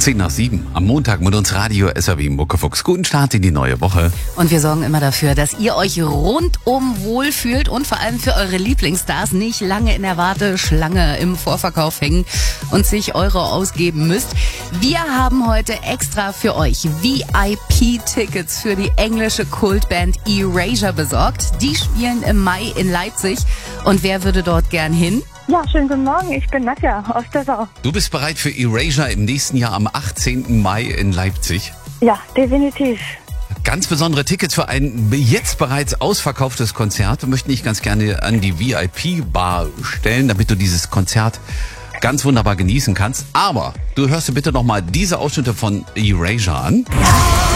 7:10 am Montag mit uns Radio SAW Muckefuchs. Guten Start in die neue Woche. Und wir sorgen immer dafür, dass ihr euch rundum wohlfühlt und vor allem für eure Lieblingsstars nicht lange in der Warteschlange im Vorverkauf hängen und sich Euro ausgeben müsst. Wir haben heute extra für euch VIP-Tickets für die englische Kultband Erasure besorgt. Die spielen im Mai in Leipzig. Und wer würde dort gern hin? Ja, schönen guten Morgen, ich bin Nadja aus Dessau. Du bist bereit für Erasure im nächsten Jahr am 18. Mai in Leipzig? Ja, definitiv. Ganz besondere Tickets für ein jetzt bereits ausverkauftes Konzert. Wir möchten dich ganz gerne an die VIP-Bar stellen, damit du dieses Konzert ganz wunderbar genießen kannst. Aber du hörst dir bitte nochmal diese Ausschnitte von Erasure an.